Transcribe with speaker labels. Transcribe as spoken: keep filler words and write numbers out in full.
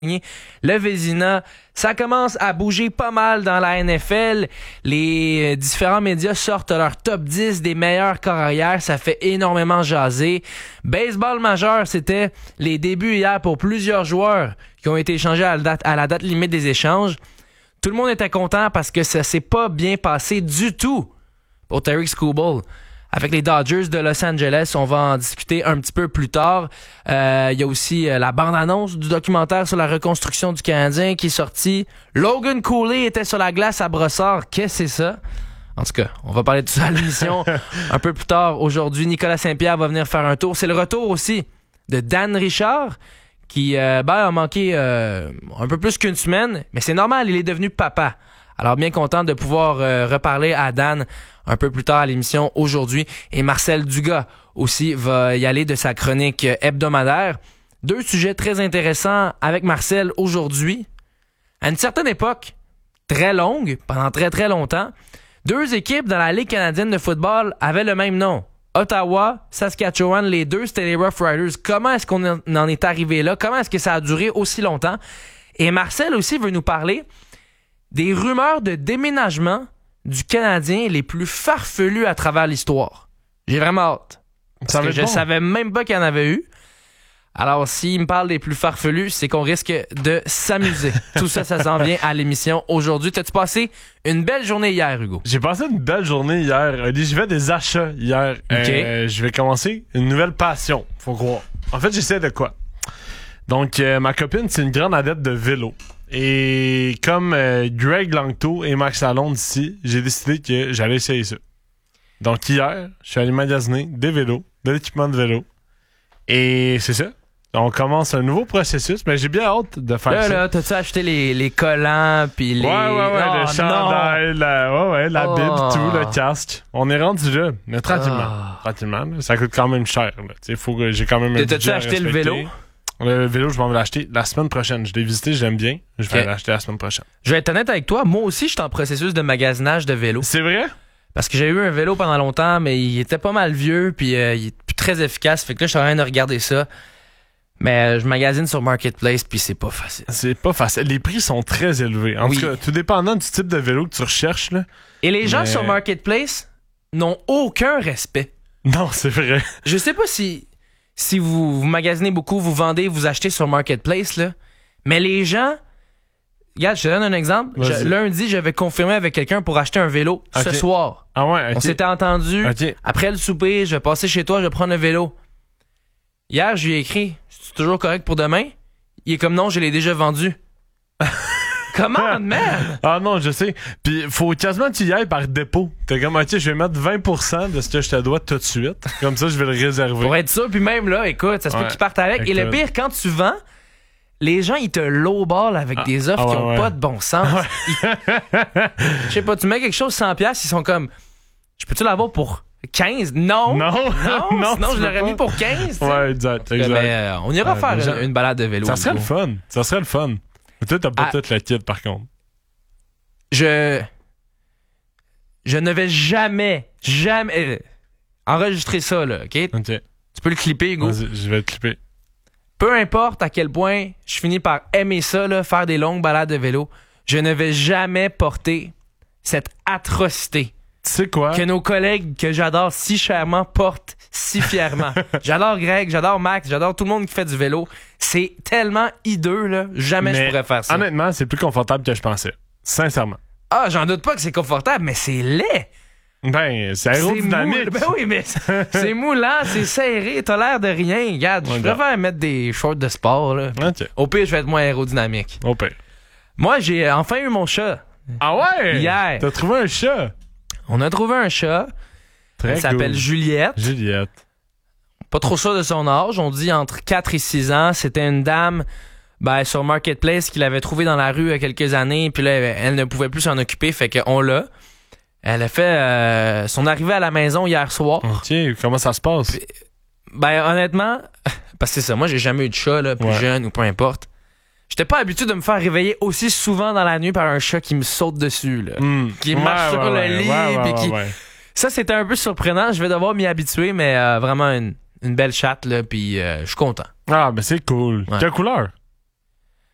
Speaker 1: le Vézina. Ça commence à bouger pas mal dans la N F L. Les différents médias sortent leur top dix des meilleurs corps arrière. Ça fait énormément jaser. Baseball majeur, c'était les débuts hier pour plusieurs joueurs qui ont été échangés à la date, à la date limite des échanges. Tout le monde était content parce que ça s'est pas bien passé du tout pour Tarik Skubal. Avec les Dodgers de Los Angeles, on va en discuter un petit peu plus tard. Il euh, y a aussi euh, la bande-annonce du documentaire sur la reconstruction du Canadien qui est sorti. Logan Cooley était sur la glace à Brossard. Qu'est-ce que c'est ça? En tout cas, on va parler de tout ça à l'émission un peu plus tard. Aujourd'hui, Nicolas Saint-Pierre va venir faire un tour. C'est le retour aussi de Dan Richard qui euh, ben, a manqué euh, un peu plus qu'une semaine. Mais c'est normal, il est devenu papa. Alors, bien content de pouvoir euh, reparler à Dan un peu plus tard à l'émission aujourd'hui. Et Marcel Dugas aussi va y aller de sa chronique hebdomadaire. Deux sujets très intéressants avec Marcel aujourd'hui. À une certaine époque, très longue, pendant très très longtemps, deux équipes dans la Ligue canadienne de football avaient le même nom. Ottawa, Saskatchewan, les deux, c'était les Rough Riders. Comment est-ce qu'on en est arrivé là? Comment est-ce que ça a duré aussi longtemps? Et Marcel aussi veut nous parler des rumeurs de déménagement du Canadien les plus farfelus à travers l'histoire. J'ai vraiment hâte. Parce que je bon. savais même pas qu'il y en avait eu. Alors, s'il me parle des plus farfelus, c'est qu'on risque de s'amuser. Tout ça, ça s'en vient à l'émission aujourd'hui. T'as-tu passé une belle journée hier, Hugo?
Speaker 2: J'ai passé une belle journée hier. J'ai fait des achats hier.
Speaker 1: Okay.
Speaker 2: Euh, je vais commencer une nouvelle passion, faut croire. En fait, j'essaie de quoi? Donc, euh, ma copine, c'est une grande adepte de vélo. Et comme euh, Greg Langto et Max Lalonde ici, j'ai décidé que j'allais essayer ça. Donc hier, je suis allé magasiner des vélos, de l'équipement de vélo. Et c'est ça. On commence un nouveau processus, mais j'ai bien hâte de faire
Speaker 1: là,
Speaker 2: ça.
Speaker 1: Là, t'as-tu acheté les, les collants puis les...
Speaker 2: Ouais, ouais, ouais,
Speaker 1: oh,
Speaker 2: le chandail, la, ouais, ouais, la
Speaker 1: oh.
Speaker 2: bible, tout, le casque. On est rendu là, mais tranquillement.
Speaker 1: Oh.
Speaker 2: Tranquillement, là, ça coûte quand même cher. Là. T'sais, faut que j'ai quand même un
Speaker 1: T'as-tu acheté le vélo?
Speaker 2: Le vélo, je vais me l'acheter la semaine prochaine. Je l'ai visité, j'aime bien. Je vais okay. l'acheter la semaine prochaine.
Speaker 1: Je vais être honnête avec toi. Moi aussi, je suis en processus de magasinage de vélo.
Speaker 2: C'est vrai?
Speaker 1: Parce que j'ai eu un vélo pendant longtemps, mais il était pas mal vieux, puis euh, il est plus très efficace. Fait que là, je suis en train de regarder ça. Mais euh, je magasine sur Marketplace, puis c'est pas facile.
Speaker 2: C'est pas facile. Les prix sont très élevés. En oui. tout cas, tout dépendant du type de vélo que tu recherches. Là.
Speaker 1: Et les gens mais... sur Marketplace n'ont aucun respect.
Speaker 2: Non, c'est vrai.
Speaker 1: Je sais pas si... Si vous, vous magasinez beaucoup, vous vendez, vous achetez sur Marketplace, là. Mais les gens... Regarde, je te donne un exemple. Je, lundi, j'avais confirmé avec quelqu'un pour acheter un vélo okay. ce soir.
Speaker 2: Ah ouais, okay.
Speaker 1: On s'était entendu.
Speaker 2: Okay.
Speaker 1: Après le souper, je vais passer chez toi, je vais prendre le vélo. Hier, je lui ai écrit, c'est toujours correct pour demain? Il est comme non, je l'ai déjà vendu. Comment, merde?
Speaker 2: Ah non, je sais. Puis, faut quasiment que tu y ailles par dépôt. T'es comme, ok, je vais mettre vingt pour cent de ce que je te dois tout de suite. Comme ça, je vais le réserver.
Speaker 1: Pour être sûr, puis même là, écoute, ça se ouais. peut qu'ils partent avec. Écoute. Et le pire, quand tu vends, les gens, ils te lowball avec ah. des offres ah ouais, qui ont ouais. pas de bon sens. Je sais pas, tu mets quelque chose cent dollars, ils sont comme, je peux-tu l'avoir pour quinze? Non.
Speaker 2: Non.
Speaker 1: Non,
Speaker 2: non
Speaker 1: sinon je l'aurais
Speaker 2: pas.
Speaker 1: mis pour quinze.
Speaker 2: Ouais, exact. exact.
Speaker 1: Mais, euh, on ira
Speaker 2: ouais,
Speaker 1: faire
Speaker 2: déjà,
Speaker 1: une, une balade de vélo.
Speaker 2: Ça serait le fun. Ça serait le fun. Mais toi, t'as pas ah, tout le kit, par contre.
Speaker 1: Je... Je ne vais jamais, jamais... enregistrer ça, là, OK?
Speaker 2: OK.
Speaker 1: Tu peux le clipper, Hugo?
Speaker 2: Vas-y, je vais le clipper.
Speaker 1: Peu importe à quel point je finis par aimer ça, là, faire des longues balades de vélo, je ne vais jamais porter cette atrocité.
Speaker 2: Tu sais quoi?
Speaker 1: Que nos collègues que j'adore si chèrement portent si fièrement. J'adore Greg, j'adore Max, j'adore tout le monde qui fait du vélo. C'est tellement hideux, là. Jamais mais, je pourrais faire ça.
Speaker 2: Honnêtement, c'est plus confortable que je pensais. Sincèrement.
Speaker 1: Ah, j'en doute pas que c'est confortable, mais c'est laid.
Speaker 2: Ben, c'est aérodynamique.
Speaker 1: C'est mou... Ben oui, mais c'est moulant, c'est serré, t'as l'air de rien. Regarde, je préfère mettre des shorts de sport, là.
Speaker 2: Okay.
Speaker 1: Au pire, je vais être moins aérodynamique.
Speaker 2: Au pire.
Speaker 1: Moi, j'ai enfin eu mon chat.
Speaker 2: Ah ouais?
Speaker 1: Hier.
Speaker 2: T'as trouvé un chat?
Speaker 1: On a trouvé un chat.
Speaker 2: Très
Speaker 1: Elle s'appelle
Speaker 2: cool.
Speaker 1: Juliette.
Speaker 2: Juliette.
Speaker 1: Pas trop sûr de son âge. On dit entre quatre et six ans. C'était une dame ben, sur Marketplace qu'il avait trouvé dans la rue il y a quelques années. Puis là, elle ne pouvait plus s'en occuper. Fait qu'on l'a. Elle a fait euh, son arrivée à la maison hier soir.
Speaker 2: OK. Comment ça se passe?
Speaker 1: Puis, ben, honnêtement, parce que c'est ça. Moi, j'ai jamais eu de chat, là, plus ouais. jeune ou peu importe. J'étais pas habitué de me faire réveiller aussi souvent dans la nuit par un chat qui me saute dessus, là.
Speaker 2: Mm.
Speaker 1: Qui
Speaker 2: ouais,
Speaker 1: marche
Speaker 2: ouais,
Speaker 1: sur
Speaker 2: ouais,
Speaker 1: le lit.
Speaker 2: Ouais, ouais,
Speaker 1: puis qui...
Speaker 2: ouais, ouais.
Speaker 1: Ça, c'était un peu surprenant. Je vais devoir m'y habituer, mais euh, vraiment une, une belle chatte, là, puis euh, je suis content.
Speaker 2: Ah, ben c'est cool.
Speaker 1: Ouais.
Speaker 2: Quelle couleur?